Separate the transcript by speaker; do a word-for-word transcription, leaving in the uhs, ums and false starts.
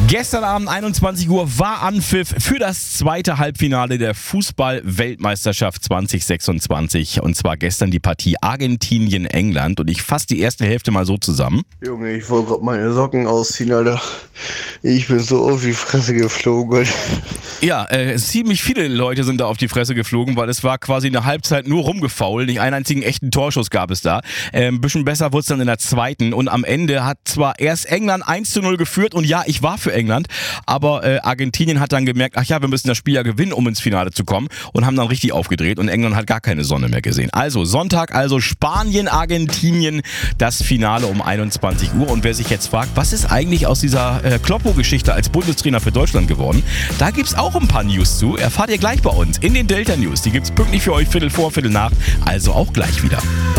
Speaker 1: Gestern Abend einundzwanzig Uhr war Anpfiff für das zweite Halbfinale der Fußball-Weltmeisterschaft zwanzig sechsundzwanzig. Und zwar gestern die Partie Argentinien-England. Und ich fasse die erste Hälfte mal so zusammen.
Speaker 2: Junge, ich wollte gerade meine Socken ausziehen, Alter. Ich bin so auf die Fresse geflogen.
Speaker 1: Ja, äh, ziemlich viele Leute sind da auf die Fresse geflogen, weil es war quasi eine Halbzeit nur rumgefault. Nicht einen einzigen echten Torschuss gab es da. Äh, ein bisschen besser wurde es dann in der zweiten. Und am Ende hat zwar erst England eins zu null geführt. Und ja, ich war für England. Aber äh, Argentinien hat dann gemerkt, ach ja, wir müssen das Spiel ja gewinnen, um ins Finale zu kommen. Und haben dann richtig aufgedreht. Und England hat gar keine Sonne mehr gesehen. Also Sonntag, also Spanien, Argentinien, das Finale um einundzwanzig Uhr. Und wer sich jetzt fragt, was ist eigentlich aus dieser äh, Kloppo-Geschichte als Bundestrainer für Deutschland geworden? Da gibt's auch ein paar News zu. Erfahrt ihr gleich bei uns in den Delta News. Die gibt's pünktlich für euch Viertel vor, Viertel nach. Also auch gleich wieder.